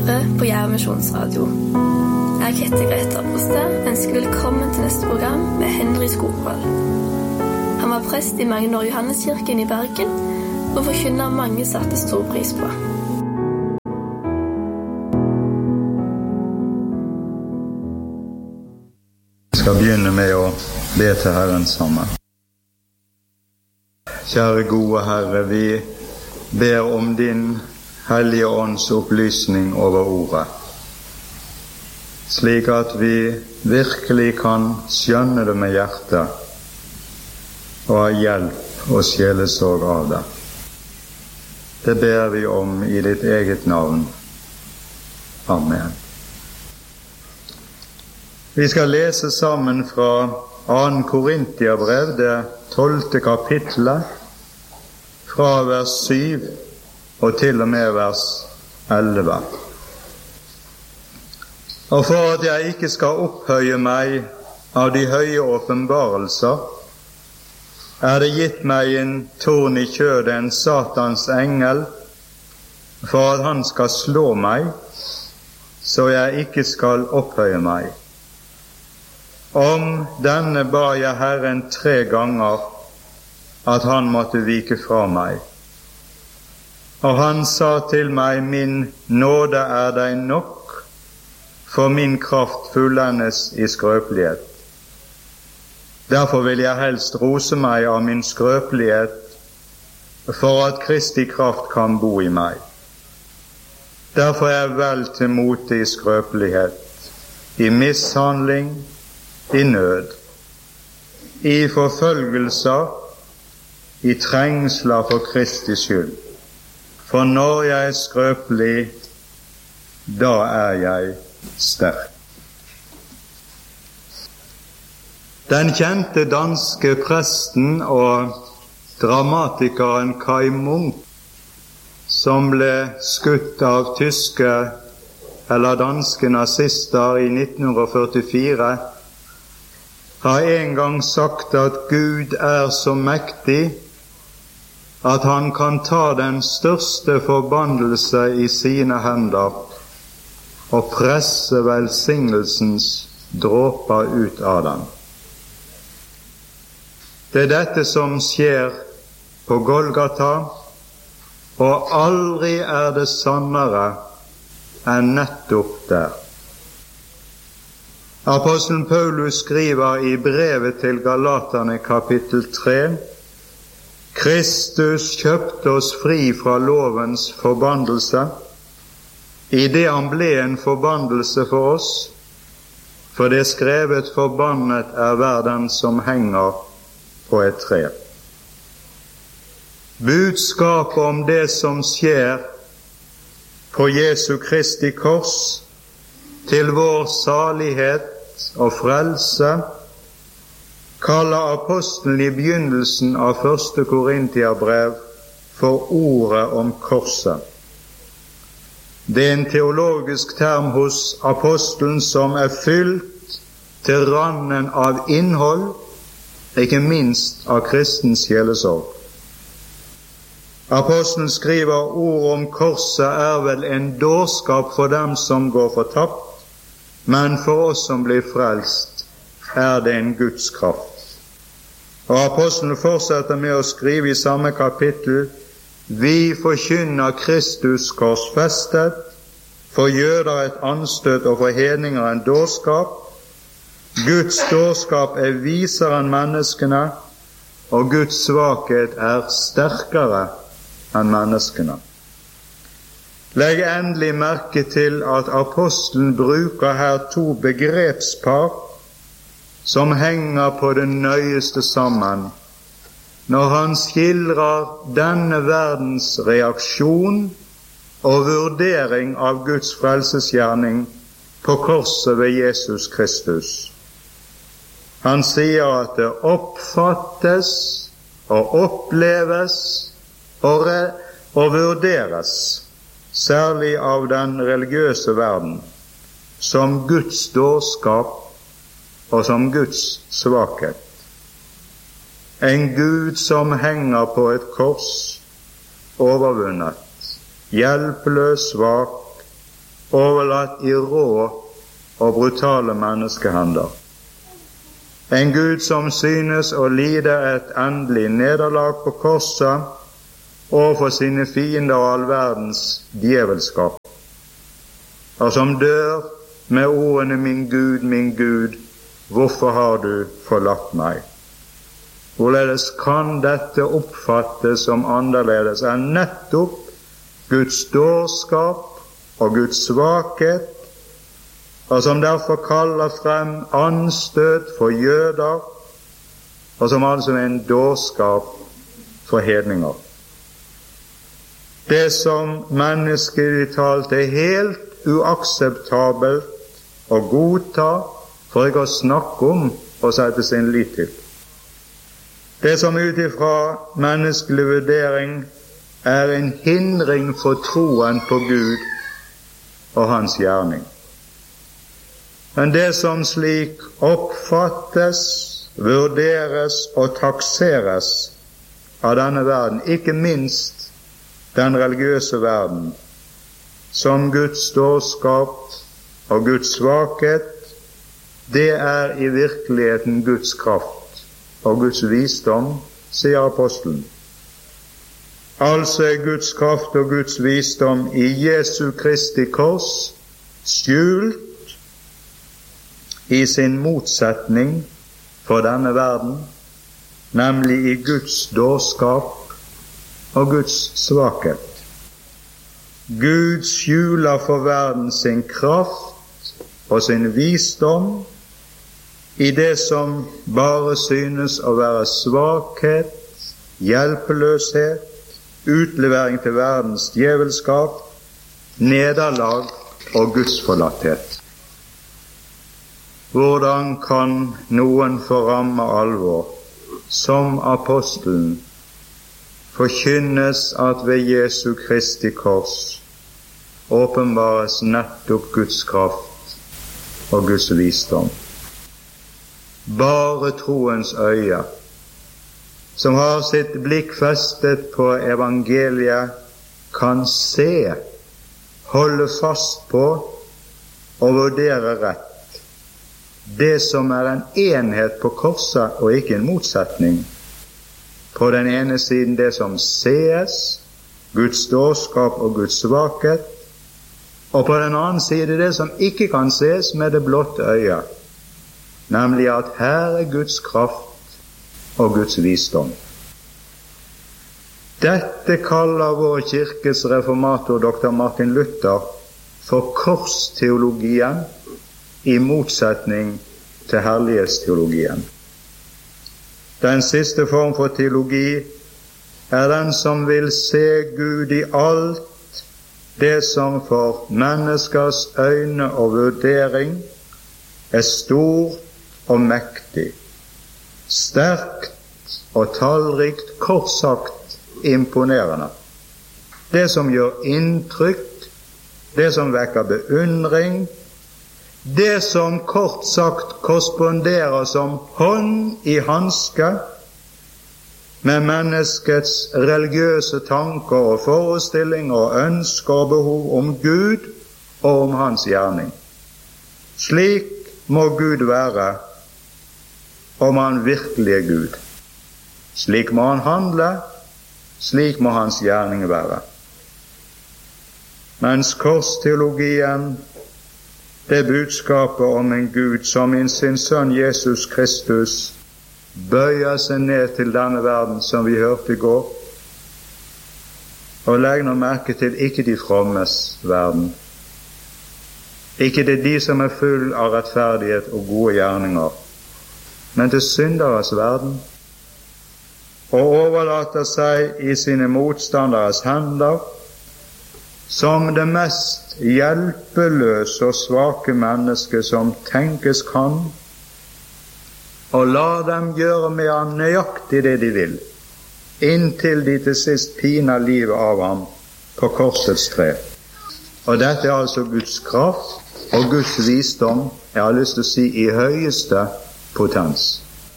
hører på Jerv Misjonsradio. Jeg heter Greta Brosted, ønsker velkommen til neste program med Henry Skogvold. Han var prest i mange år i Johanneskirken i Bergen, og forkynner mange satte stor pris på. Jeg skal begynne med å be til Herren sammen. Kjære gode Herre, vi ber om din Hellige Ånds opplysning over ordet, slik at vi virkelig kan skjønne det med hjertet og ha hjelp og sjelesorg av det. Det ber vi om i ditt eget navn. Amen. Vi skal lese sammen fra 2. Korintiabrev, det 12. kapitlet, fra vers 7 og til og med vers 11. Og for at jeg ikke skal opphøye meg av de høye åpenbarelser, det gitt meg en torn i kjødet, en Satans engel, for at han skal slå meg, så jeg ikke skal opphøye meg. Om denne ba jeg Herren 3 ganger, at han måtte vike fra meg. Og han sa til meg, min nåde deg nok, for min kraft fullendes i skrøpelighet. Derfor vil jeg helst rose meg av min skrøpelighet, for at Kristi kraft kan bo i meg. Derfor er jeg vel til mote i skrøpelighet, i mishandling, i nød, i forfølgelser, i trengsler for Kristi skyld. For når jeg er skrøpelig, da er jeg sterk. Den kjente danske presten og dramatikeren Kai Munk, som ble skutt av tyske eller danske nazister i 1944, har en gang sagt at Gud er så mektig at han kan ta den største forbannelse i sine hender og presse velsignelsens dråper ut av dem. Det er dette som skjer på Golgata, og aldri er det sannere enn nettopp der. Apostelen Paulus skriver i brevet til Galaterne kapittel 3, Kristus kjøpte oss fri fra lovens forbannelse, i det han ble en forbannelse for oss, for det er skrevet, forbannet er hver den som henger på et tre. Budskapet om det som skjer på Jesu Kristi kors, til vår salighet og frelse, kaller apostelen i begynnelsen av 1. Korintiabrev for ordet om korset. Det er en teologisk term hos apostelen som er fylt til randen av innhold, ikke minst av kristens sjelesorg. Apostelen skriver ord om korset er vel en dårskap for dem som går fortapt, men for oss som blir frelst er det en Guds kraft. Og apostelen fortsetter med å skrive i samme kapittel, vi forkynner Kristus korsfestet, for jøder et anstøt og for hedninger en dårskap. Guds dårskap er visere enn menneskene, og Guds svakhet er sterkere enn menneskene. Legg endelig merke til at apostelen bruker her 2 begrepspar som henger på det nøyeste sammen, når han skildrer denne verdens reaksjon og vurdering av Guds frelsesgjerning på korset ved Jesus Kristus. Han sier at det oppfattes og oppleves og vurderes, særlig av den religiøse verden, som Guds dårskap og som Guds svakhet. En Gud som henger på et kors, overvunnet, hjelpeløs, svak overlatt i rå og brutale menneskehender. En Gud som synes å lide et endelig nederlag på korset overfor sine fiender og all verdens djevelskap, og som dør med ordene min Gud, hvorfor har du forlatt meg? Hvorledes kan dette oppfattes som annerledes enn nettopp Guds dårskap og Guds svakhet, og som derfor kaller frem anstøt for jøder, og som altså er en dårskap for hedninger. Det som menneskelig talt er helt uakseptabelt å godta, for ikke å snakke om og sette sin lit til. Det som utifra menneskelig vurdering er en hindring for troen på Gud og hans gjerning. Men det som slik oppfattes, vurderes og takseres av denne verden, ikke minst den religiøse verden, som Guds dårskap og Guds svakhet, det er i virkeligheten Guds kraft og Guds visdom, sier apostelen. Altså er Guds kraft og Guds visdom i Jesu Kristi kors skjult i sin motsetning for denne verden, nemlig i Guds dårskap og Guds svakhet. Gud skjuler for verden sin kraft og sin visdom i det som bare synes å være svakhet, hjelpeløshet, utlevering til verdens djevelskap, nederlag og gudsforlatthet. Hvordan kan noen få ramme alvor, som apostelen, forkynnes at ved Jesu Kristi kors åpenbares nettopp Guds kraft og Guds visdom? Bare troens øye, som har sitt blikk festet på evangeliet, kan se, holde fast på og vurdere rett det som er en enhet på korset og ikke en motsetning. På den ene siden det som sees, Guds dårskap og Guds svakhet, og på den andre side det som ikke kan sees med det blotte øyet, nemlig at her er Guds kraft og Guds visdom. Dette kaller vår kirkes reformator dr. Martin Luther for korsteologien i motsetning til herlighetsteologien. Den siste form for teologi er den som vil se Gud i alt det som for menneskers øyne og vurdering er stort og mektig, sterkt og tallrikt, kort sagt imponerende. Det som gjør inntrykk, det som vekker beundring, det som kort sagt korresponderer som hånd i hanske med menneskets religiøse tanker og forestillinger og ønsker og behov om Gud og om hans gjerning. Slik må Gud være om han virkelig er Gud. Slik må han handle, slik må hans gjerning være. Mens korsteologien, det budskapet om en Gud som i sin sønn Jesus Kristus bøyer seg ned til denne verden, som vi hørte i går, og legg nå merke til ikke de frommes verden, ikke det de som er full av rettferdighet og gode gjerninger, men til synderes verden, og overlater seg i sine motstanderes hender som det mest hjelpeløse og svake menneske som tenkes kan, og la dem gjøre med ham nøyaktig det de vil, inntil de til sist piner livet av ham på korsets tre. Og dette er altså Guds kraft og Guds visdom, jeg har lyst til å si i høyeste potens.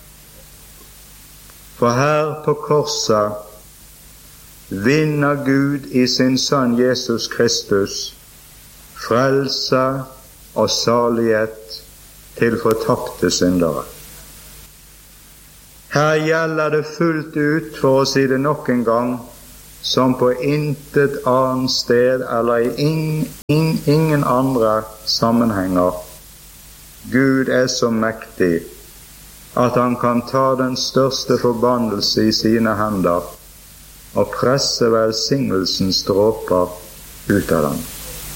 For her på korset vinner Gud i sin sønn Jesus Kristus frelse og salighet til fortapte syndere. Her gjelder det fullt ut, for å si det nok en gang, som på intet annet sted eller i ingen andre sammenhenger. Gud er så mektig at han kan ta den største forbannelse i sine hender og presse velsignelsens dråper ut av den.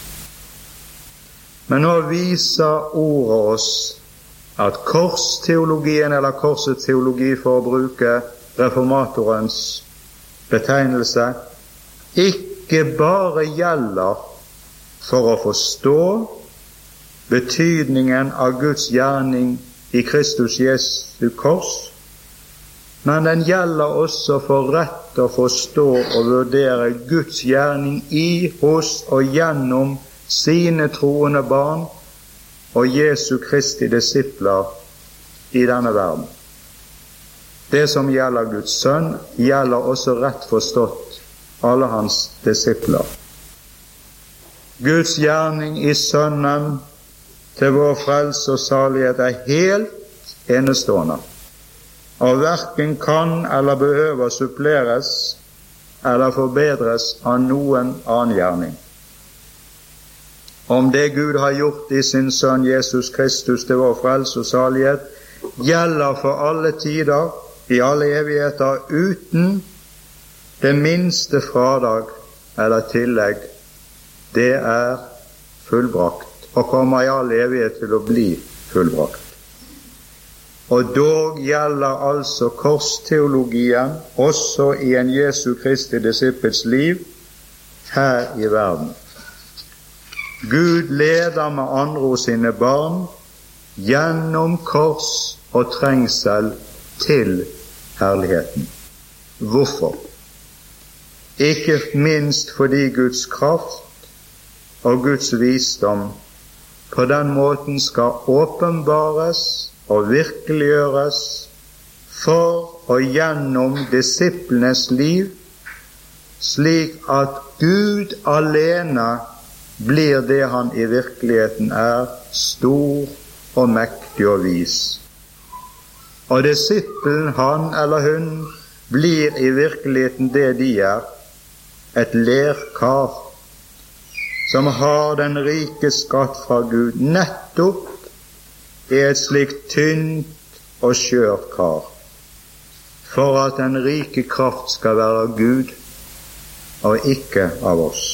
Men nå viser ordet oss at korsteologien, eller korsets teologi for å bruke reformatorens betegnelse, ikke bare gjelder for å forstå betydningen av Guds gjerning i Kristus Jesu kors, men den gjelder også for rett å forstå og vurdere Guds gjerning i, hos og gjennom sine troende barn og Jesu Kristi disipler i denne verden. Det som gjelder Guds sønn, gjelder også rett forstått alle hans disipler. Guds gjerning i sønnen til vår frelse og salighet er helt enestående, og hverken kan eller behøver suppleres eller forbedres av noen annen gjerning. Om det Gud har gjort i sin sønn Jesus Kristus til vår frelse og salighet, gjelder for alle tider, i alle evigheter, uten det minste fradrag eller tillegg. Det er fullbrakt, og kommer i all evighet til å bli fullbrakt. Og dog gjelder altså korsteologien også i en Jesu Kristi disippels liv her i verden. Gud leder med andre ord sine barn gjennom kors og trengsel til herligheten. Hvorfor? Ikke minst fordi Guds kraft og Guds visdom på den måten skal åpenbares og virkeliggjøres for og gjennom disiplenes liv, slik at Gud alene blir det han i virkeligheten er, stor og mektig og vis. Og disippelen, han eller hun, blir i virkeligheten det de er, et lerkar som har den rike skatt fra Gud, nettopp i et slikt tynt og skjørt kar, for at den rike kraft skal være av Gud og ikke av oss.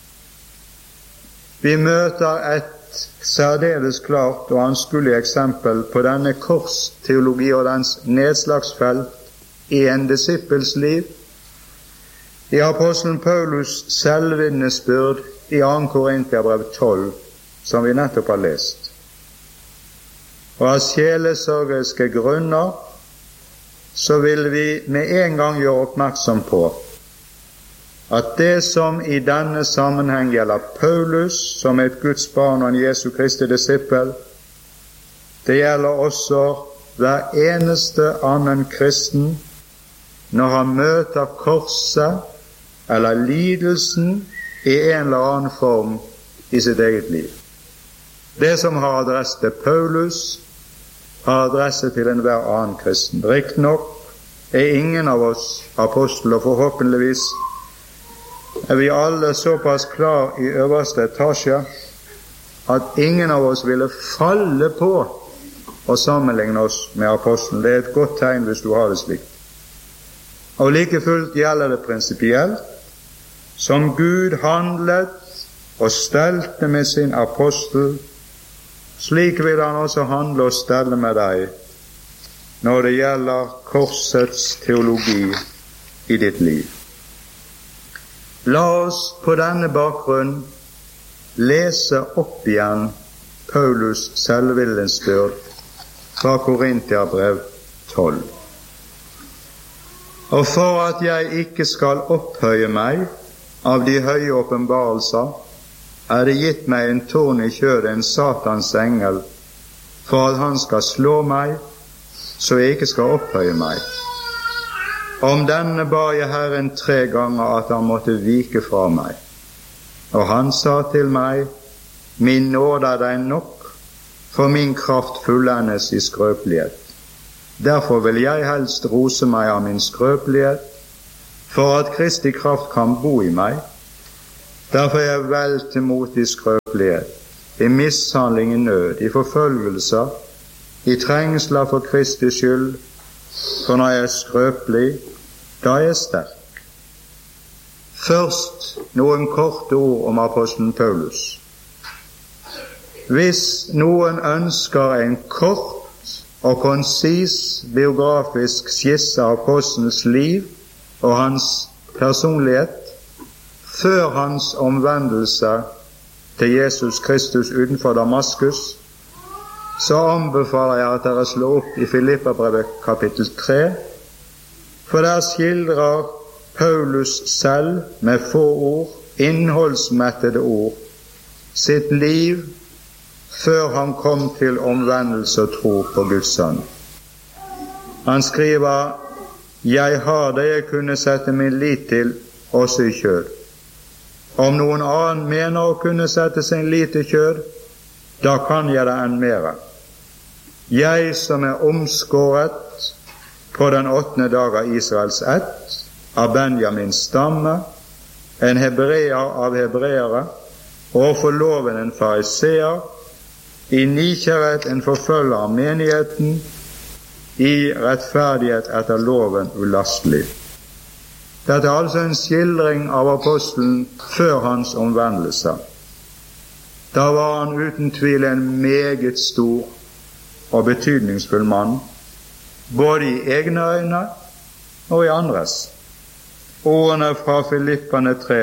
Vi møter et særdeles klart og anskuelig eksempel på denne korsteologi og dens nedslagsfelt i en disippels liv i apostelen Paulus selvvitnesbyrd i 2. Korinterbrev 12, som vi nettopp har lest. Og av sjelesørgeriske grunner så vil vi med en gang gjøre oppmerksom på at det som i denne sammenheng gjelder Paulus som et Guds barn og en Jesu Kristi disippel, det gjelder også hver eneste annen kristen når han møter korset eller lidelsen i en eller annen form i sitt eget liv. Det som har adresse til Paulus, har adresse til enhver annen kristen. Riktignok er ingen av oss apostler, forhåpentligvis er vi alle såpass klar i øverste etasje at ingen av oss ville falle på å sammenligne oss med apostelen. Det er et godt tegn hvis du har det slikt. Og like fullt gjelder det prinsipielt, som Gud handlet og stelte med sin apostel, slik vil han også handle og stelle med deg når det gjelder korsets teologi i ditt liv. La oss på denne bakgrunn lese opp igjen Paulus selvvitnesbyrd fra Korinterbrev 12. Og for at jeg ikke skal opphøye meg av de høye åpenbarelser, er det gitt meg en torn i kjødet, en Satans engel, for at han skal slå meg, så jeg ikke skal opphøye meg. Om denne ba jeg Herren 3 ganger at han måtte vike fra meg. Og han sa til meg, min nåde er deg nok, for min kraft fullendes i skrøpelighet. Derfor vil jeg helst rose meg av min skrøpelighet, for at Kristi kraft kan bo i meg. Derfor er jeg vel til mot i skrøpelighet, i mishandling, i nød, i forfølgelser, i trengsler for Kristi skyld, for når jeg er skrøpelig, da er jeg sterk. Først noen korte ord om apostelen Paulus. Hvis noen ønsker en kort og konsis biografisk skisse av apostelens liv og hans personlighet før hans omvendelse til Jesus Kristus utenfor Damaskus, så anbefaler jeg at dere slår opp i Filippabrevet kapittel 3, for der skildrer Paulus selv med få ord, innholdsmettede ord, sitt liv før han kom til omvendelse og tro på Guds sønn. Han skriver: Jeg har det jeg kunne sette min lit til, også i kjød. Om noen annen mener å kunne sette sin lit til kjød, da kan jeg det enn mere. Jeg som er omskåret på den 8. dag av Israels ett, av Benjamins stamme, en hebreer av hebreere, og for loven en fariseer, i nidkjærhet en forfølger av menigheten, i rettferdighet etter loven ulastelig. Dette er altså en skildring av apostelen før hans omvendelse. Da var han uten tvil en meget stor og betydningsfull mann, både i egne øyne og i andres. Ordene fra Filipperne 3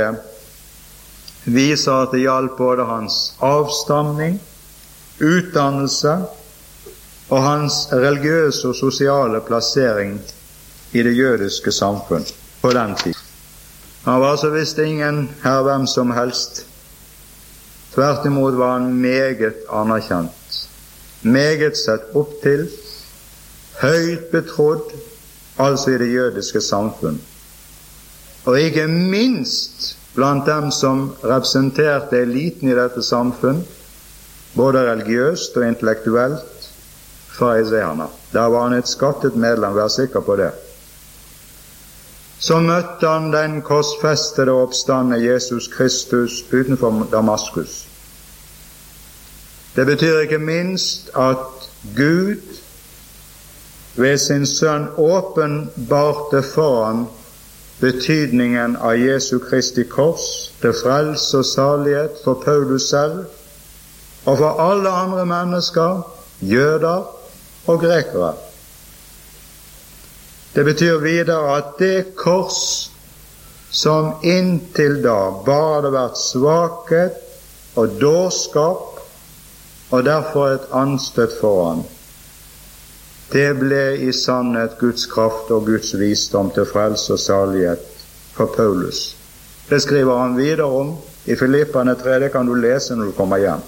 viser at det gjaldt både hans avstamning, utdannelse og hans religiøse og sosiale plassering i det jødiske samfunn på den tid. Han var så visst ingen her hvem som helst. Tvert imot var han meget anerkjent, meget sett opp til, høyt betrodd, altså i det jødiske samfunn. Og ikke minst blant dem som representerte eliten i dette samfunn, både religiøst og intellektuelt, fariseerne. Der var han et skattet medlem, vær sikker på det. Så møtte han den korsfestede og oppstandne Jesus Kristus utenfor Damaskus. Det betyr ikke minst at Gud ved sin sønn åpenbarte for han betydningen av Jesu Kristi kors til frelse og salighet for Paulus selv og for alle andre mennesker, jøder og grekere. Det betyr videre at det kors som inntil da bare hadde vært svakhet og dårskap og derfor et anstøt for han, det ble i sannhet Guds kraft og Guds visdom til frelse og salighet for Paulus. Det skriver han videre om i Filipperne 3, det kan du lese når du kommer hjem.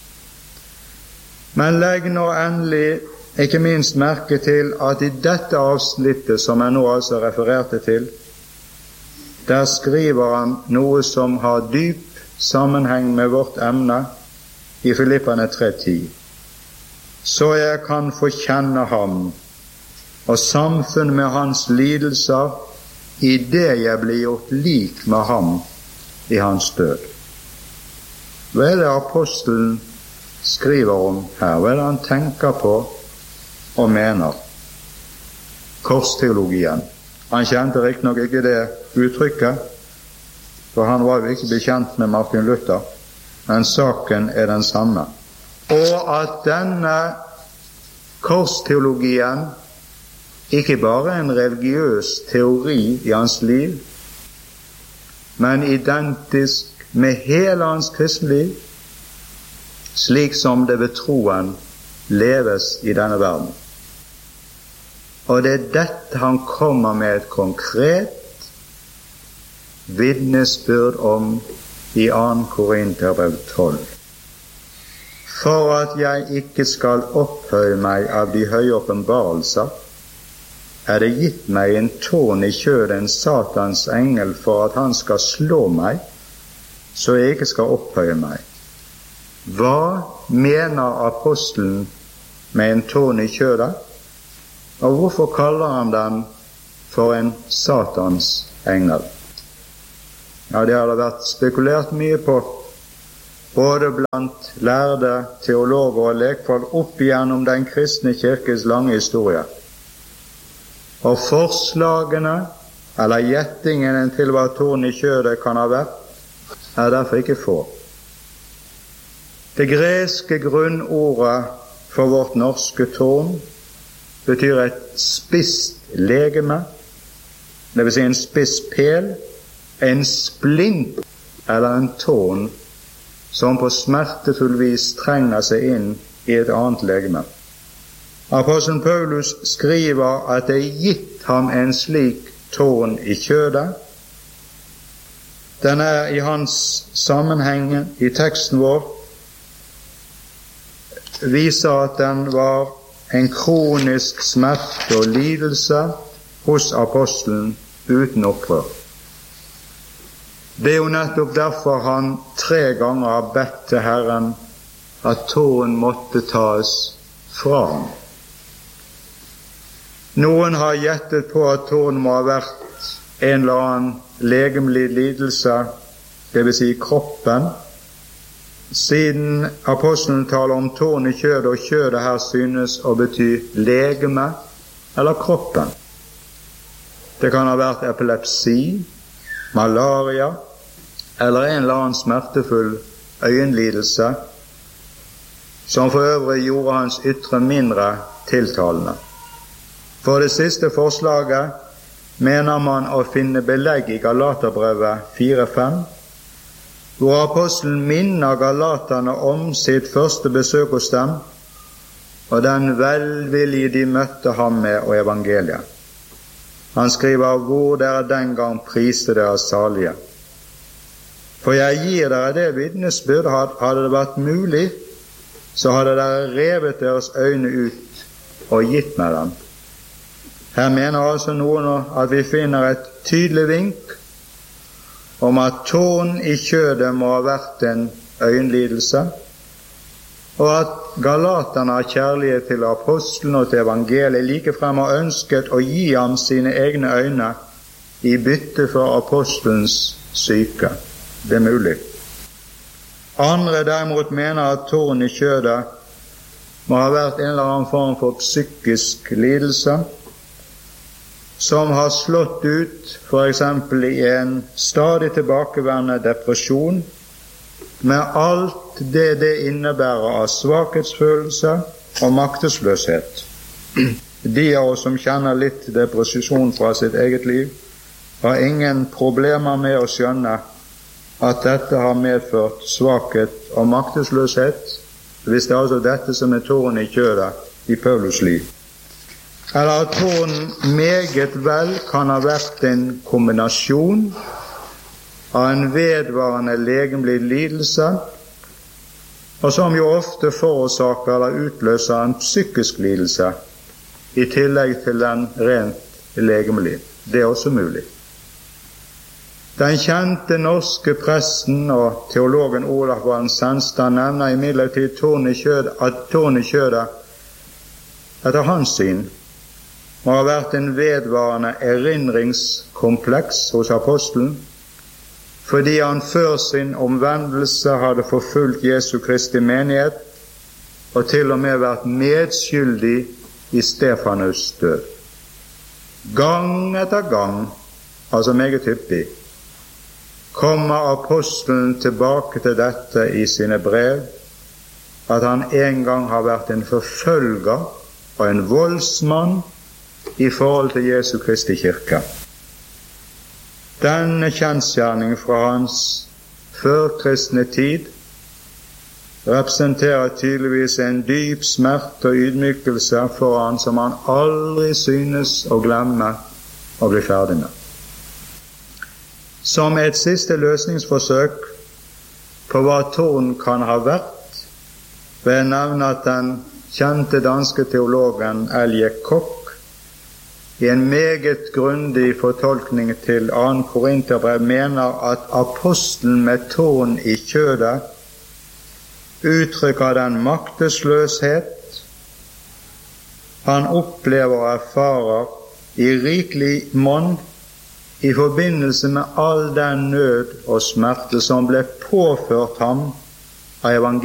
Men legg nå endelig ikke minst merke til at i dette avsnittet som jeg nå altså refererte til, der skriver han noe som har dyp sammenheng med vårt emne i Filipperne 3:10. Så jeg kan få kjenne ham og samfunn med hans lidelser i det jeg blir gjort lik med ham i hans død. Hva er det apostelen skriver om her? Hva er det han tenker på og mener? Korsteologien. Han kjente riktignok ikke det uttrykket, for han var jo ikke bekjent med Martin Luther, men saken er den samme. Og at denne korsteologien ikke bare er en religiøs teori i hans liv, men identisk med hele hans kristenliv, slik som det ved troen leves i denne verden. Og det er dette han kommer med et konkret vitnesbyrd om i 2. Korinterbrev 12. For at jeg ikke skal opphøye meg av de høye åpenbarelser, er det gitt meg en tårn i kjødet, en Satans engel, for at han skal slå meg, så jeg ikke skal opphøye meg. Hva mener apostelen med en tårn i kjødet, og hvorfor kaller han den for en Satans engel? Ja, det har det vært spekulert mye på, både blant lærde teologer og lekfolk opp igjennom den kristne kirkes lange historie. Og forslagene, eller gjettingen til hva tårn i kjødet kan ha vært, er derfor ikke få. Det greske grunnordet for vårt norske tårn betyr et spisst legeme, det vil si en spiss pæl, en splint eller en tårn som på smertefull vis trenger seg inn i et annet legeme. Apostelen Paulus skriver at det er gitt ham en slik tårn i kjødet. Den er i hans sammenheng i teksten vår viser at den var en kronisk smerte og lidelse hos apostelen uten opprør. Det er jo nettopp derfor han 3 ganger har bedt til Herren at tårn måtte tas fra ham. Noen har gjettet på at tårn må ha vært en eller annen legemlig lidelse, det vil si kroppen, siden apostelen taler om tårn i kjødet, og kjødet her synes å bety legeme eller kroppen. Det kan ha vært epilepsi, malaria eller en eller annen smertefull øyenlidelse, som for øvrig gjorde hans ytre mindre tiltalende. For det siste forslaget mener man å finne belegg i Galaterbrevet 4:5, hvor apostelen minner galaterne om sitt første besøk hos dem, og den velvilje de møtte ham med og evangeliet. Han skriver hvor dere den gang priste dere salige. For jeg gir dere det vitnesbyrd, hadde det vært mulig, så hadde dere revet deres øyne ut og gitt meg dem. Her mener altså noen at vi finner et tydelig vink om at tårn i kjødet må ha vært en øyenlidelse, og at galaterne har kjærlighet til apostelen og til evangeliet likefrem har ønsket å gi ham sine egne øyne i bytte for apostelens syke. Det er mulig. Andre derimot mener at tårn i kjødet må ha vært en eller annen form for psykisk lidelse, som har slått ut for eksempel i en stadig tilbakevendende depresjon, med alt det innebærer av svakhetsfølelse og maktesløshet. De av oss som kjenner litt depresjon fra sitt eget liv, har ingen problemer med å skjønne at dette har medført svakhet og maktesløshet, hvis det er altså dette som er tårn i kjødet i Paulus liv. Eller at tårn meget vel kan ha vært en kombinasjon av en vedvarende legemlig lidelse, og som jo ofte forårsaker eller utløser en psykisk lidelse, i tillegg til den rent legemlige. Det er også mulig. Den kjente norske presten og teologen Olaf Valen Sennstad nevner imidlertid at tårn i kjødet etter hans syn må ha vært en vedvarende erindringskompleks hos apostelen, fordi han før sin omvendelse hadde forfulgt Jesu Kristi menighet og til og med vært medskyldig i Stefanus død. Gang etter gang, altså meget hyppig, kommer apostelen tilbake til dette i sine brev, at han en gang har vært en forfølger og en voldsmann i forhold til Jesu Kristi kirke. Denne kjensgjerning fra hans førkristne tid representerer tydeligvis en dyp smerte og ydmykelse for han som han aldri synes å glemme å bli ferdig med. Som et siste løsningsforsøk på hva tårn kan ha vært, vil jeg nevne at den kjente danske teologen Elje Koch i en meget grundig fortolkning til 2. Korinterbrev mener at apostelen med tårn i kjødet uttrykk av den maktesløshet han opplever og erfarer i rikelig monn i forbindelse med all den nød og smerte som ble påført ham av evangeliet.